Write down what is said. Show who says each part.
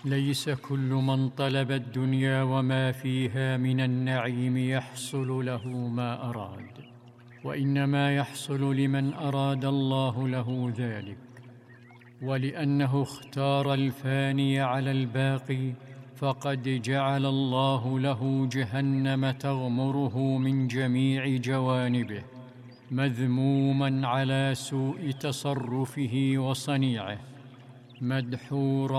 Speaker 1: ليس كل من طلب الدنيا وما فيها من النعيم يحصل له ما أراد، وإنما يحصل لمن أراد الله له ذلك. ولأنه اختار الفاني على الباقي، فقد جعل الله له جهنم تغمره من جميع جوانبه، مذموما على سوء تصرفه وصنيعه، مدحورا